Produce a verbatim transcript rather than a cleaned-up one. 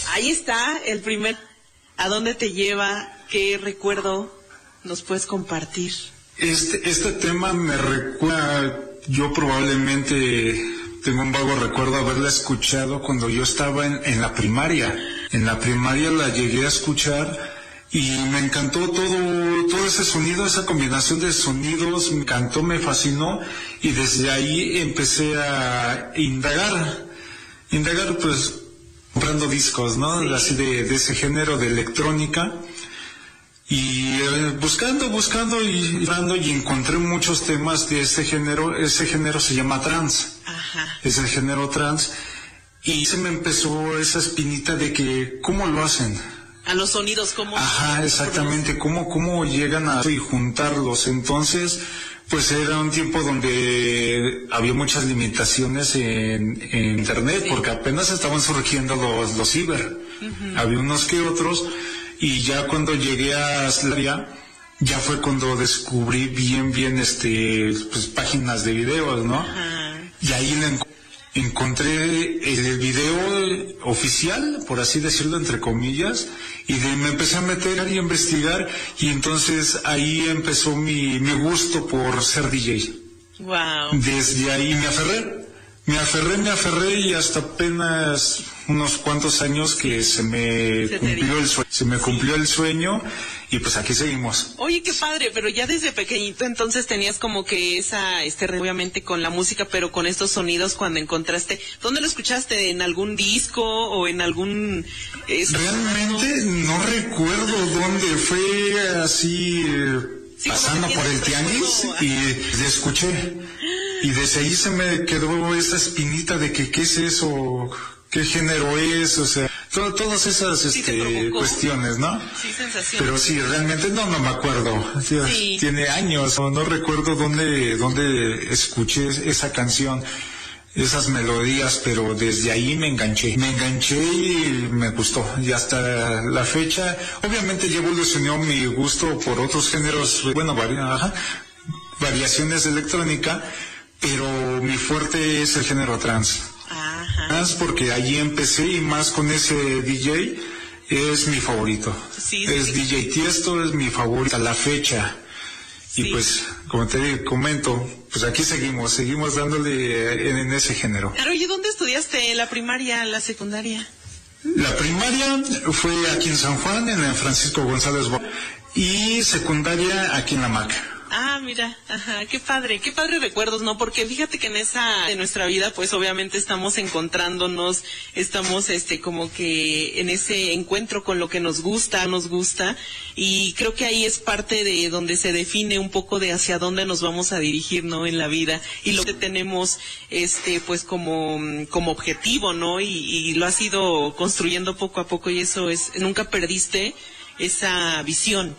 Ahí está el primer. ¿A dónde te lleva? ¿Qué recuerdo nos puedes compartir? Este, este tema me recuerda, yo probablemente tengo un vago recuerdo de haberla escuchado cuando yo estaba en, en la primaria. En la primaria la llegué a escuchar y me encantó todo, todo ese sonido, esa combinación de sonidos, me encantó, me fascinó, y desde ahí empecé a indagar, indagar pues comprando discos, ¿no? Sí. Así de, de ese género de electrónica. Y eh, buscando, buscando y buscando y encontré muchos temas de ese género. Ese género se llama trance. Ajá. Es el género trance. Y se me empezó esa espinita de que, ¿cómo lo hacen? A los sonidos, ¿cómo? Ajá, exactamente. ¿Cómo, cómo llegan a y juntarlos? Entonces, pues era un tiempo donde había muchas limitaciones en, en internet, sí, porque apenas estaban surgiendo los, los ciber. Uh-huh. Había unos que otros. Y ya cuando llegué a Slavia, ya fue cuando descubrí bien, bien, este, pues, páginas de videos, ¿no? Ajá. Y ahí le enc- encontré el video oficial, por así decirlo, entre comillas, y de, me empecé a meter y a investigar, y entonces ahí empezó mi, mi gusto por ser D J. Wow. Desde ahí me aferré. Me aferré, me aferré y hasta apenas unos cuantos años que se me se cumplió el sueño, se me cumplió el sueño y pues aquí seguimos. Oye, qué padre, pero ya desde pequeñito entonces tenías como que esa, este, obviamente con la música, pero con estos sonidos cuando encontraste, ¿dónde lo escuchaste? ¿En algún disco o en algún? Eh, Realmente no recuerdo dónde fue, así sí, pasando por el tianguis y le escuché. Y desde ahí se me quedó esa espinita de que qué es eso, qué género es, o sea, to- todas esas sí, este, cuestiones, ¿no? Sí, sensación. Pero sí, realmente no, no me acuerdo. Sí. Tiene años, no, no recuerdo dónde, dónde escuché esa canción, esas melodías, pero desde ahí me enganché. Me enganché y me gustó. Y hasta la fecha, obviamente ya evolucionó mi gusto por otros géneros, bueno, vari- ajá, variaciones de electrónica, pero mi fuerte es el género trance. Ajá. Trance porque allí empecé y más con ese D J es mi favorito. Sí, es sí. D J Tiesto, es mi favorito a la fecha. Sí. Y pues, como te comento, pues aquí seguimos, seguimos dándole en, en ese género. Pero oye, ¿dónde estudiaste? ¿La primaria, la secundaria? La primaria fue aquí en San Juan, en el Francisco González Bo- y secundaria aquí en La Maca. Ah, mira, ajá, qué padre, qué padre recuerdos, ¿no? Porque fíjate que en esa, de nuestra vida, pues obviamente estamos encontrándonos, estamos, este, como que en ese encuentro con lo que nos gusta, nos gusta, y creo que ahí es parte de donde se define un poco de hacia dónde nos vamos a dirigir, ¿no? En la vida, y lo que tenemos, este, pues como, como objetivo, ¿no? Y, y lo has ido construyendo poco a poco, y eso es, nunca perdiste esa visión.